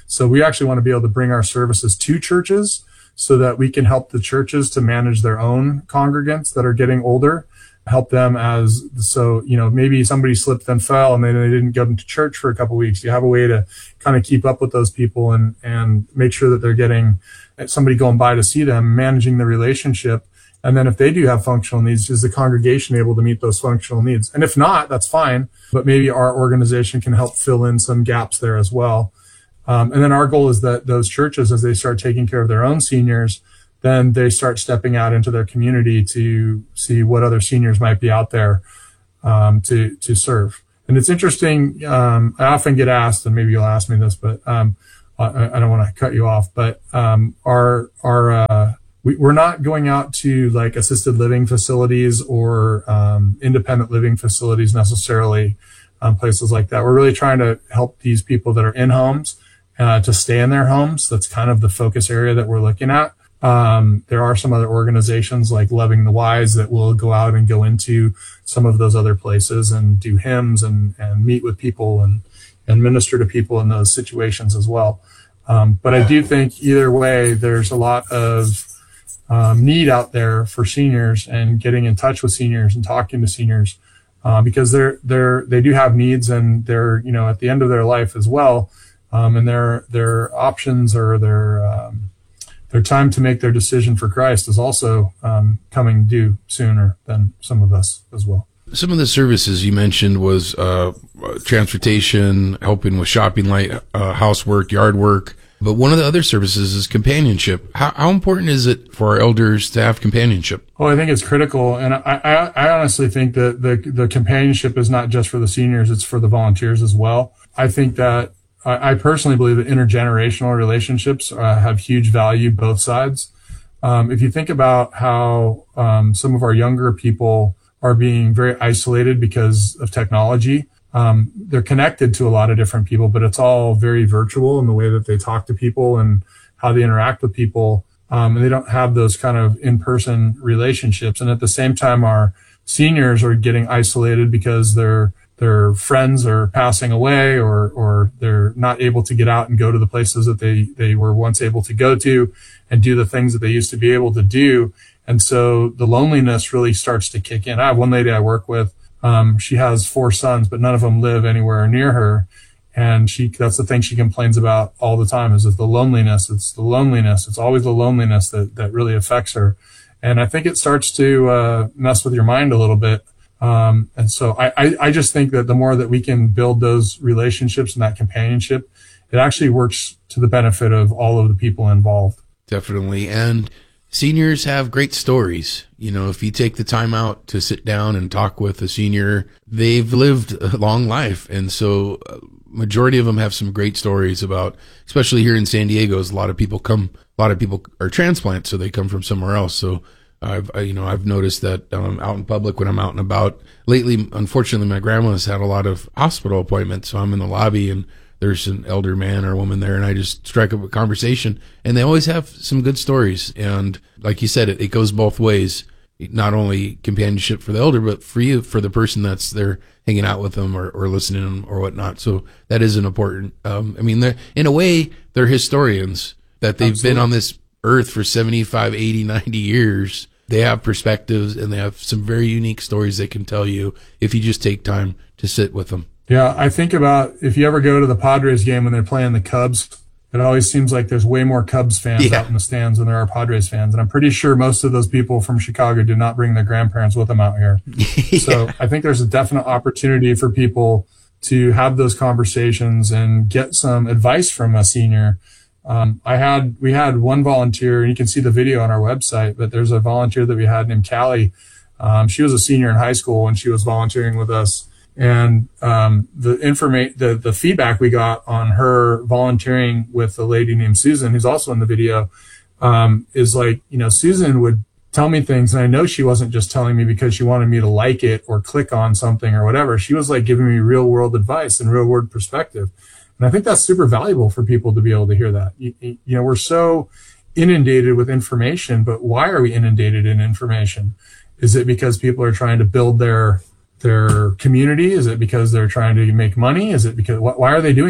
So we actually want to be able to bring our services to churches so that we can help the churches to manage their own congregants that are getting older, help them as, so, you know, maybe somebody slipped and fell and they, they didn't go to church for a couple of weeks. You have a way to kind of keep up with those people and, and make sure that they're getting somebody going by to see them, managing the relationship. And then if they do have functional needs, is the congregation able to meet those functional needs? And if not, that's fine. But maybe our organization can help fill in some gaps there as well. Um, and then our goal is that those churches, as they start taking care of their own seniors, then they start stepping out into their community to see what other seniors might be out there um, to to serve. And it's interesting. Um, I often get asked, and maybe you'll ask me this, but um, I, I don't want to cut you off. But um, our our uh, we, we're not going out to like assisted living facilities or um, independent living facilities necessarily, um, places like that. We're really trying to help these people that are in homes uh, to stay in their homes. That's kind of the focus area that we're looking at. Um, there are some other organizations like Loving the Wise that will go out and go into some of those other places and do hymns and, and meet with people and, and minister to people in those situations as well. Um, but I do think either way, there's a lot of um, need out there for seniors and getting in touch with seniors and talking to seniors uh, because they're, they're, they do have needs and they're, you know, at the end of their life as well. Um, and their, their options or their, um, their time to make their decision for Christ is also um, coming due sooner than some of us as well. Some of the services you mentioned was uh, transportation, helping with shopping, light, uh, housework, yard work. But one of the other services is companionship. How, how important is it for our elders to have companionship? Oh, I think it's critical. And I, I, I honestly think that the, the companionship is not just for the seniors, it's for the volunteers as well. I think that I personally believe that intergenerational relationships uh, have huge value, both sides. Um, if you think about how um, some of our younger people are being very isolated because of technology, um, they're connected to a lot of different people, but it's all very virtual in the way that they talk to people and how they interact with people. Um, and they don't have those kind of in-person relationships. And at the same time, our seniors are getting isolated because they're their friends are passing away or, or they're not able to get out and go to the places that they, they were once able to go to and do the things that they used to be able to do. And so the loneliness really starts to kick in. I have one lady I work with. Um, she has four sons, but none of them live anywhere near her. And she, that's the thing she complains about all the time is that the loneliness, it's the loneliness. It's always the loneliness that, that really affects her. And I think it starts to, uh, mess with your mind a little bit. Um, and so I, I, I just think that the more that we can build those relationships and that companionship, it actually works to the benefit of all of the people involved. Definitely. And seniors have great stories. You know, if you take the time out to sit down and talk with a senior, they've lived a long life. And so uh, majority of them have some great stories about, especially here in San Diego, a lot of people come, a lot of people are transplants, so they come from somewhere else. So I've, you know, I've noticed that um, out in public when I'm out and about lately, unfortunately, my grandma's had a lot of hospital appointments. So I'm in the lobby and there's an elder man or woman there and I just strike up a conversation and they always have some good stories. And like you said, it, it goes both ways, not only companionship for the elder, but for you, for the person that's there hanging out with them or, or listening to them or whatnot. So that is an important, um, I mean, they're, in a way, they're historians that they've Absolutely. Been on this earth for seventy-five, eighty, ninety years. They have perspectives and they have some very unique stories they can tell you if you just take time to sit with them. Yeah, I think about if you ever go to the Padres game when they're playing the Cubs, it always seems like there's way more Cubs fans yeah. out in the stands than there are Padres fans. And I'm pretty sure most of those people from Chicago did not bring their grandparents with them out here. yeah. So I think there's a definite opportunity for people to have those conversations and get some advice from a senior. Um, I had, we had one volunteer, and you can see the video on our website, but there's a volunteer that we had named Callie. Um, she was a senior in high school when she was volunteering with us. And, um, the informa- the, the feedback we got on her volunteering with a lady named Susan, who's also in the video, um, is like, you know, Susan would tell me things. And I know she wasn't just telling me because she wanted me to like it or click on something or whatever. She was like giving me real world advice and real world perspective. And I think that's super valuable for people to be able to hear that. You, you know, we're so inundated with information, but why are we inundated in information? Is it because people are trying to build their, their community? Is it because they're trying to make money? Is it because, why are they doing that?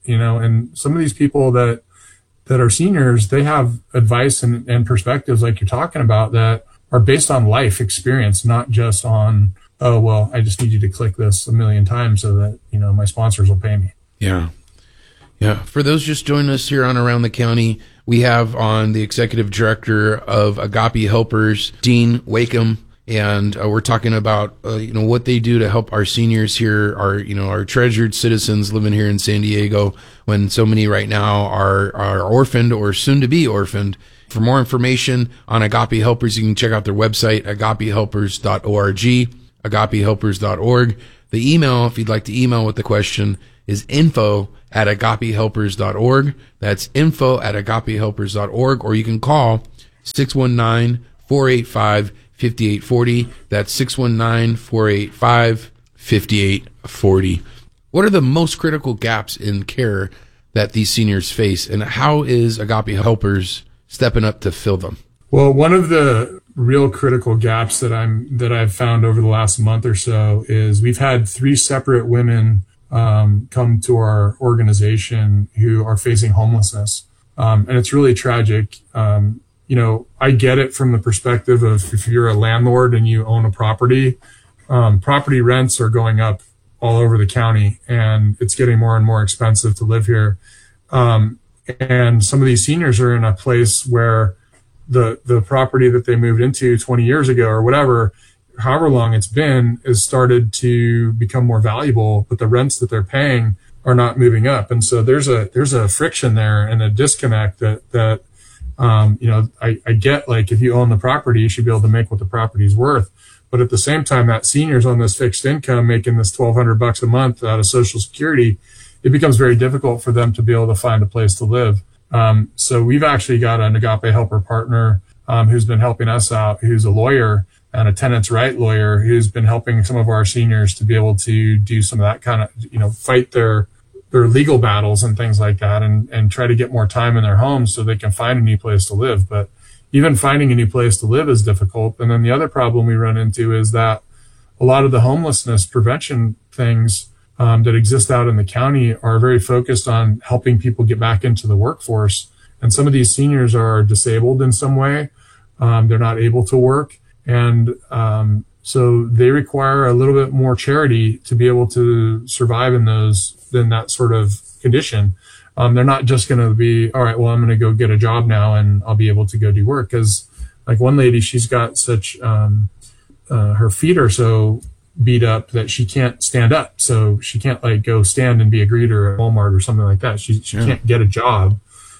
you know, and some of these people that, that are seniors, they have advice and, and perspectives like you're talking about that are based on life experience, not just on, oh, well, I just need you to click this a million times so that, you know, my sponsors will pay me. Yeah. Yeah. For those just joining us here on Around the County, we have on the executive director of Agape Helpers, Dean Wakeham, and uh, we're talking about, uh, you know, what they do to help our seniors here, our, you know, our treasured citizens living here in San Diego when so many right now are, are orphaned or soon to be orphaned. For more information on Agape Helpers, you can check out their website, agape helpers dot org, agape helpers dot org. The email, if you'd like to email with the question, is info at agape helpers dot org. That's info at agape helpers dot org, or you can call six one nine, four eight five, five eight four zero. That's six one nine, four eight five, five eight four zero. What are the most critical gaps in care that these seniors face, and how is Agape Helpers stepping up to fill them? Well, one of the real critical gaps that I'm that I've found over the last month or so is we've had three separate women um, come to our organization who are facing homelessness, um, and it's really tragic. Um, you know, I get it from the perspective of if you're a landlord and you own a property, um, property rents are going up all over the county, and it's getting more and more expensive to live here. Um, and some of these seniors are in a place where the the property that they moved into twenty years ago or whatever, however long it's been, has started to become more valuable, but the rents that they're paying are not moving up. And so there's a there's a friction there and a disconnect that that um, you know, I, I get, like, if you own the property, you should be able to make what the property's worth. But at the same time, that senior's on this fixed income making this twelve hundred bucks a month out of Social Security, it becomes very difficult for them to be able to find a place to live. Um, so we've actually got an Agape Helper partner um, who's been helping us out, who's a lawyer and a tenants' right lawyer, who's been helping some of our seniors to be able to do some of that kind of, you know, fight their their legal battles and things like that, and and try to get more time in their homes so they can find a new place to live. But even finding a new place to live is difficult. And then the other problem we run into is that a lot of the homelessness prevention things um, that exist out in the county are very focused on helping people get back into the workforce. And some of these seniors are disabled in some way. Um, they're not able to work. And um, so they require a little bit more charity to be able to survive in those, in that sort of condition. Um, they're not just going to be, all right, well, I'm going to go get a job now and I'll be able to go do work. Because like one lady, she's got such, um, uh, her feet are so beat up that she can't stand up. So she can't like go stand and be a greeter at Walmart or something like that. She, she yeah. can't get a job.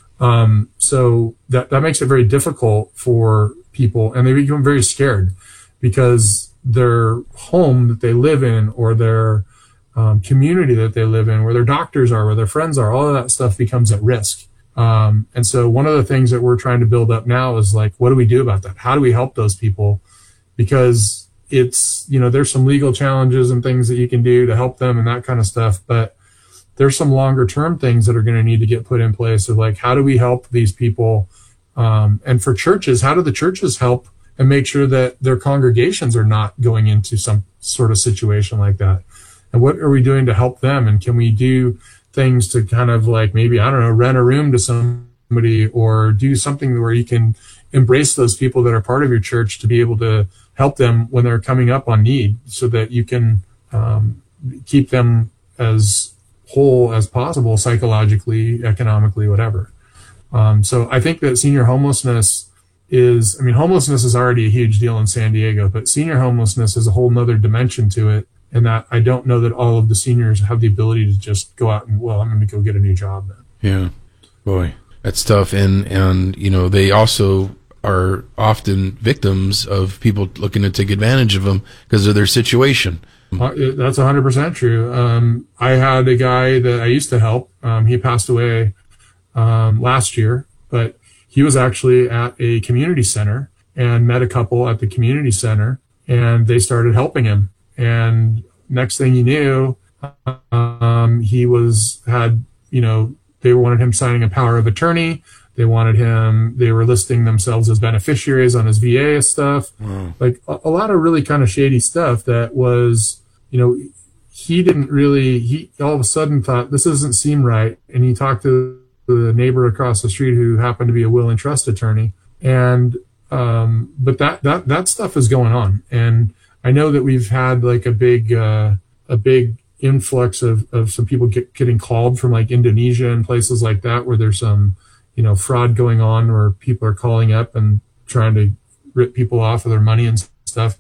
Um, so that, that makes it very difficult for people, and they become very scared because their home that they live in, or their Um, community that they live in, where their doctors are, where their friends are, all of that stuff becomes at risk. Um, and so one of the things that we're trying to build up now is like, what do we do about that? How do we help those people? Because it's, you know, there's some legal challenges and things that you can do to help them and that kind of stuff. But there's some longer term things that are going to need to get put in place of like, how do we help these people? Um, and for churches, how do the churches help and make sure that their congregations are not going into some sort of situation like that? And what are we doing to help them? And can we do things to kind of like maybe, I don't know, rent a room to somebody, or do something where you can embrace those people that are part of your church to be able to help them when they're coming up on need, so that you can um, keep them as whole as possible, psychologically, economically, whatever. Um, so I think that senior homelessness is, I mean, homelessness is already a huge deal in San Diego, but senior homelessness is a whole nother dimension to it. And that I don't know that all of the seniors have the ability to just go out and, well, I'm going to go get a new job then. Yeah. Boy, that's tough. And, and, you know, they also are often victims of people looking to take advantage of them because of their situation. Uh, that's one hundred percent true. Um, I had a guy that I used to help. Um, he passed away um, last year, but he was actually at a community center and met a couple at the community center, and they started helping him. And next thing you knew, um, he was, had, you know, they wanted him signing a power of attorney. They wanted him, they were listing themselves as beneficiaries on his V A stuff. Wow. Like a, a lot of really kind of shady stuff that was, you know, he didn't really, he all of a sudden thought, this doesn't seem right. And he talked to the neighbor across the street who happened to be a will and trust attorney. And, um, but that, that, that stuff is going on. And I know that we've had like a big, uh, a big influx of, of some people get, getting called from like Indonesia and places like that, where there's some, you know, fraud going on, where people are calling up and trying to rip people off of their money and stuff.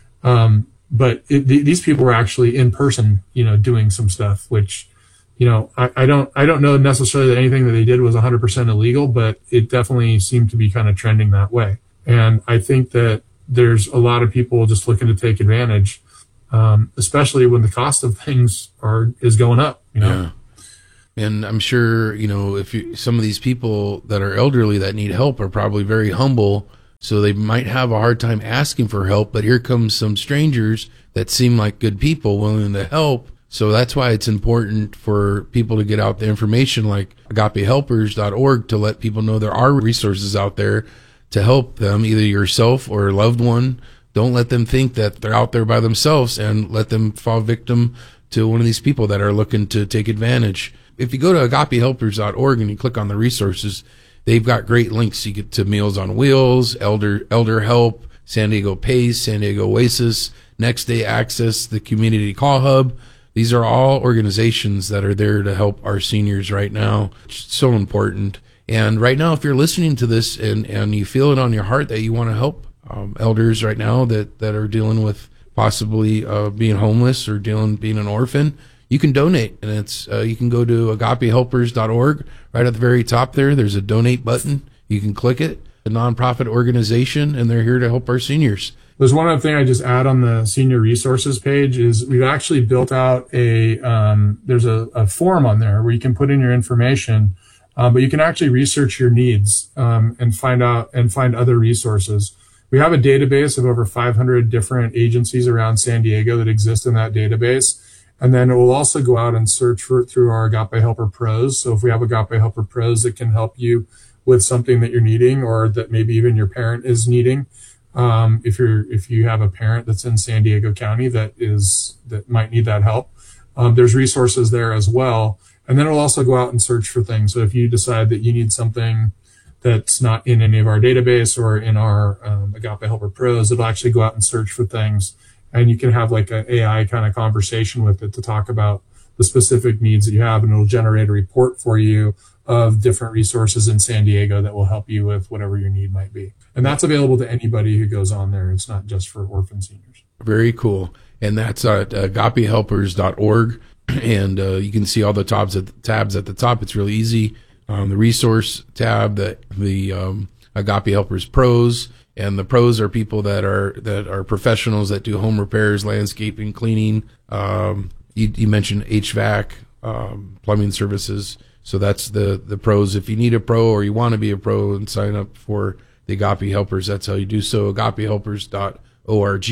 Um, but it, th- these people were actually in person, you know, doing some stuff, which, you know, I, I don't, I don't know necessarily that anything that they did was one hundred percent illegal, but it definitely seemed to be kind of trending that way. And I think that there's a lot of people just looking to take advantage, um, especially when the cost of things are is going up, you know. Yeah. And I'm sure, you know, if you, some of these people that are elderly that need help are probably very humble, so they might have a hard time asking for help, but here comes some strangers that seem like good people willing to help. So that's why it's important for people to get out the information like agape helpers dot org to let people know there are resources out there to help them, either yourself or a loved one. Don't let them think that they're out there by themselves, and let them fall victim to one of these people that are looking to take advantage. If you go to agape helpers dot org and you click on the resources, they've got great links. You get to Meals on Wheels, Elder Elder Help, San Diego PACE, San Diego Oasis, Next Day Access, the Community Call Hub. These are all organizations that are there to help our seniors right now. It's so important. And right now, if you're listening to this and, and you feel it on your heart that you want to help um, elders right now that, that are dealing with possibly uh, being homeless or dealing being an orphan, you can donate. And it's uh, you can go to agape helpers dot org. Right at the very top there, there's a donate button. You can click it. A nonprofit organization, and they're here to help our seniors. There's one other thing I just add on the senior resources page is we've actually built out a, um, there's a, a form on there where you can put in your information, um, but you can actually research your needs, um, and find out and find other resources. We have a database of over five hundred different agencies around San Diego that exist in that database. And then it will also go out and search for it through our Agape Helper Pros. So if we have Agape Helper Pros that can help you with something that you're needing, or that maybe even your parent is needing, Um, if you're, if you have a parent that's in San Diego County that is, that might need that help, um, there's resources there as well. And then it'll also go out and search for things. So if you decide that you need something that's not in any of our database or in our, um, Agape Helper Pros, it'll actually go out and search for things. And you can have like an A I kind of conversation with it to talk about the specific needs that you have. And it'll generate a report for you of different resources in San Diego that will help you with whatever your need might be. And that's available to anybody who goes on there. It's not just for orphan seniors. Very cool. And that's at agape helpers dot org. And uh, you can see all the tabs at the, tabs at the top. It's really easy. Um, the resource tab, the, the um, Agape Helpers Pros. And the pros are people that are that are professionals that do home repairs, landscaping, cleaning. Um, you, you mentioned H V A C, um, plumbing services. So that's the, the pros. If you need a pro or you want to be a pro and sign up for the Agape Helpers, that's how you do so, agape helpers dot org.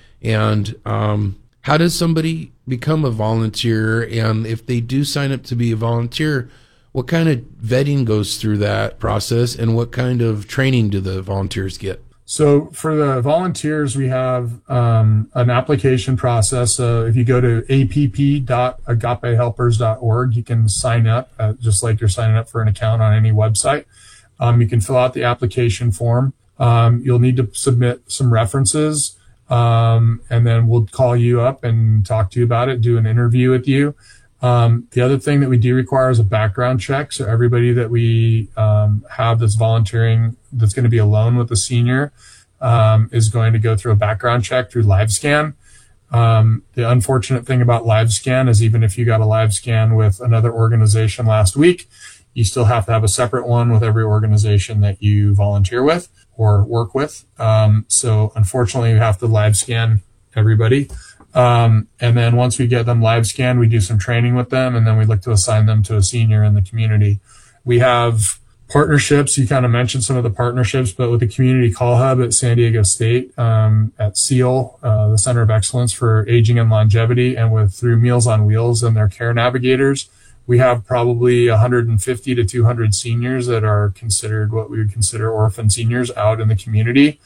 And um, how does somebody become a volunteer? And if they do sign up to be a volunteer, what kind of vetting goes through that process, and what kind of training do the volunteers get? So for the volunteers, we have um, an application process. So if you go to a p p dot agape helpers dot org, you can sign up uh, just like you're signing up for an account on any website. Um, you can fill out the application form. Um, you'll need to submit some references, um, and then we'll call you up and talk to you about it, do an interview with you. Um, the other thing that we do require is a background check. So everybody that we um, have that's volunteering, that's going to be alone with a senior, um, is going to go through a background check through LiveScan. Um, the unfortunate thing about LiveScan is even if you got a LiveScan with another organization last week, you still have to have a separate one with every organization that you volunteer with or work with. Um, so unfortunately, you have to LiveScan everybody. Um, and then once we get them live scanned, we do some training with them, and then we look to assign them to a senior in the community. We have partnerships. You kind of mentioned some of the partnerships, but with the Community Call Hub at San Diego State, um, at SEAL, uh, the Center of Excellence for Aging and Longevity, and with through Meals on Wheels and their care navigators, we have probably one hundred fifty to two hundred seniors that are considered what we would consider orphan seniors out in the community.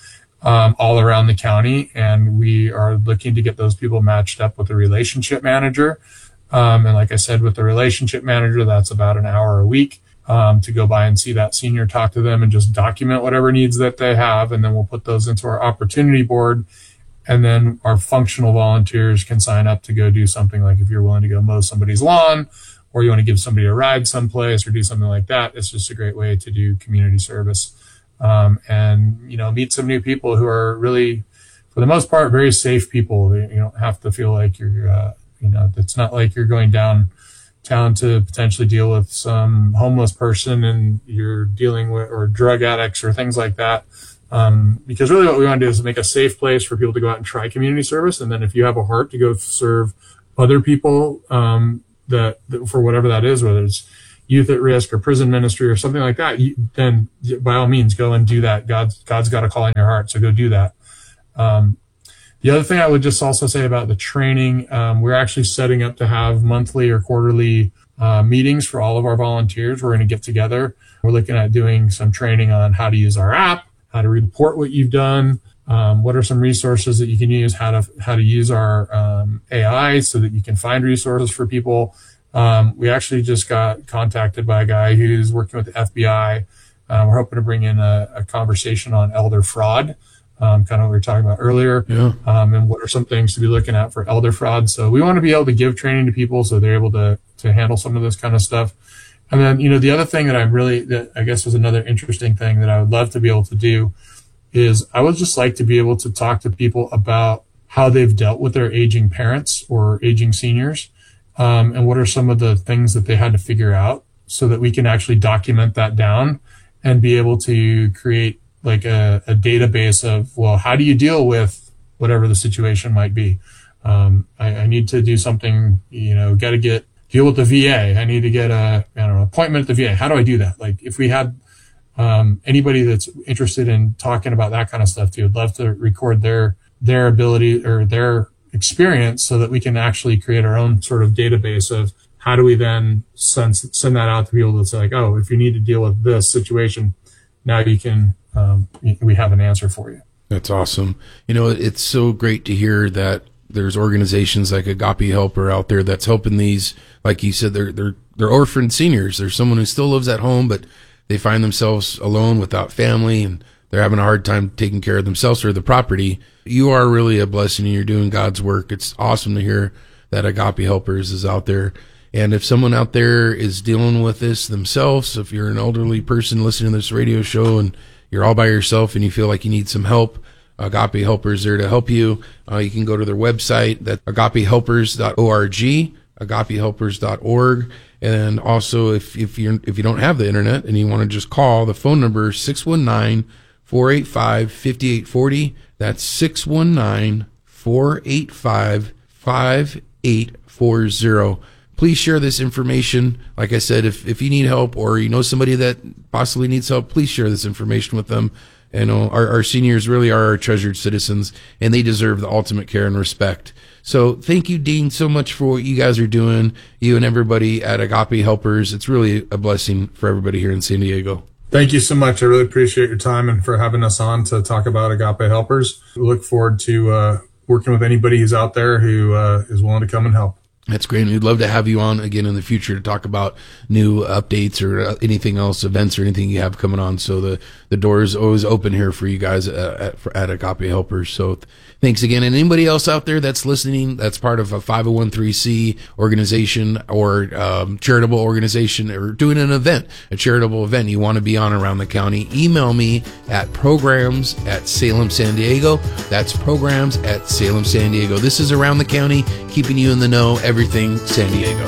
um, all around the county. And we are looking to get those people matched up with a relationship manager. Um, and like I said, with the relationship manager, that's about an hour a week um, to go by and see that senior, talk to them, and just document whatever needs that they have. And then we'll put those into our opportunity board. And then our functional volunteers can sign up to go do something like if you're willing to go mow somebody's lawn, or you want to give somebody a ride someplace or do something like that. It's just a great way to do community service. Um, and, you know, meet some new people who are really, for the most part, very safe people. You don't have to feel like you're, uh, you know, it's not like you're going downtown to potentially deal with some homeless person and you're dealing with, or drug addicts or things like that. Um, because really what we want to do is make a safe place for people to go out and try community service. And then if you have a heart to go serve other people, um, that, that for whatever that is, whether it's youth at risk or prison ministry or something like that, you, then by all means go and do that. God's, God's got a call in your heart. So go do that. Um, The other thing I would just also say about the training, um, we're actually setting up to have monthly or quarterly uh, meetings for all of our volunteers. We're going to get together. We're looking at doing some training on how to use our app, how to report what you've done, um, what are some resources that you can use, how to how to use our um, A I so that you can find resources for people. Um, we actually just got contacted by a guy who's working with the F B I. Uh, we're hoping to bring in a, a conversation on elder fraud. Um, kind of what we were talking about earlier, yeah. um, and what are some things to be looking at for elder fraud. So we want to be able to give training to people so they're able to to handle some of this kind of stuff. And then, you know, the other thing that I really, that I guess was another interesting thing that I would love to be able to do is I would just like to be able to talk to people about how they've dealt with their aging parents or aging seniors, um, and what are some of the things that they had to figure out so that we can actually document that down and be able to create like a, a database of, well, how do you deal with whatever the situation might be? Um, I, I need to do something, you know, got to get, deal with the V A. I need to get a, I don't know, appointment at the V A. How do I do that? Like if we had, um, anybody that's interested in talking about that kind of stuff too, I'd love to record their, their ability or their experience so that we can actually create our own sort of database of how do we then send, send that out to people that's like, oh, if you need to deal with this situation, now you can, Um, we have an answer for you. That's awesome. You know, it's so great to hear that there's organizations like Agape Helper out there that's helping these, like you said, they're, they're, they're orphaned seniors. There's someone who still lives at home, but they find themselves alone without family and they're having a hard time taking care of themselves or the property. You are really a blessing and you're doing God's work. It's awesome to hear that Agape Helpers is out there. And if someone out there is dealing with this themselves, if you're an elderly person listening to this radio show and you're all by yourself and you feel like you need some help, Agape Helpers is there to help you. Uh, you can go to their website, that's agape helpers dot org, agape helpers dot org. And also, if if you if you don't have the internet and you want to just call, the phone number is six one nine, four eight five, five eight four zero. That's six one nine, four eight five, five eight four zero. Please share this information. Like I said, if, if you need help or you know somebody that possibly needs help, please share this information with them. And uh, our, our seniors really are our treasured citizens, and they deserve the ultimate care and respect. So thank you, Dean, so much for what you guys are doing, you and everybody at Agape Helpers. It's really a blessing for everybody here in San Diego. Thank you so much. I really appreciate your time and for having us on to talk about Agape Helpers. We look forward to uh, working with anybody who's out there who uh, is willing to come and help. That's great. We'd love to have you on again in the future to talk about new updates or anything else, events or anything you have coming on. So the, the door is always open here for you guys at, at, at Agape Helpers. So thanks again. And anybody else out there that's listening, that's part of a five oh one c organization or um, charitable organization or doing an event, a charitable event you want to be on around the county, email me at programs at Salem San Diego. That's programs at Salem San Diego. This is Around the County, keeping you in the know, everything San Diego.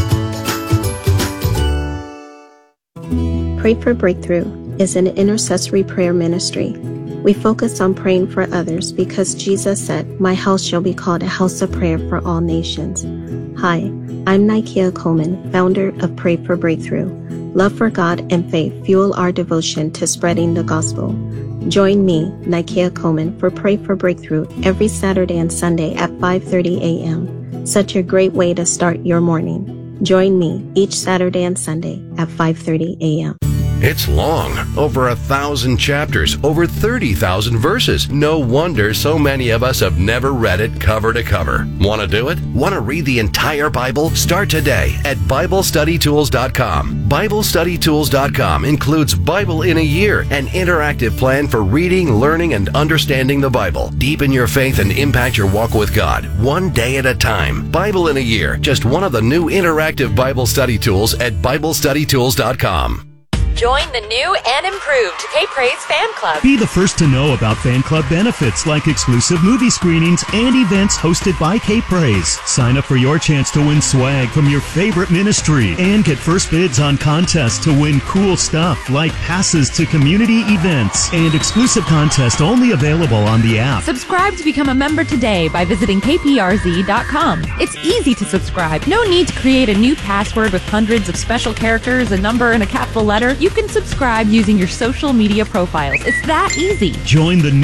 Pray for Breakthrough is an intercessory prayer ministry. We focus on praying for others because Jesus said, "My house shall be called a house of prayer for all nations." Hi, I'm Nikea Coleman, founder of Pray for Breakthrough. Love for God and faith fuel our devotion to spreading the gospel. Join me, Nikea Coleman, for Pray for Breakthrough every Saturday and Sunday at five thirty a.m. Such a great way to start your morning. Join me each Saturday and Sunday at five thirty a.m. It's long, over a thousand chapters, over thirty thousand verses. No wonder so many of us have never read it cover to cover. Want to do it? Want to read the entire Bible? Start today at Bible Study Tools dot com. Bible Study Tools dot com includes Bible in a Year, an interactive plan for reading, learning, and understanding the Bible. Deepen your faith and impact your walk with God, one day at a time. Bible in a Year, just one of the new interactive Bible study tools at Bible Study Tools dot com. Join the new and improved K-Praise Fan Club. Be the first to know about fan club benefits like exclusive movie screenings and events hosted by K-Praise. Sign up for your chance to win swag from your favorite ministry and get first bids on contests to win cool stuff like passes to community events and exclusive contests only available on the app. Subscribe to become a member today by visiting K P R Z dot com. It's easy to subscribe. No need to create a new password with hundreds of special characters, a number, and a capital letter. You can subscribe using your social media profiles. It's that easy. Join the new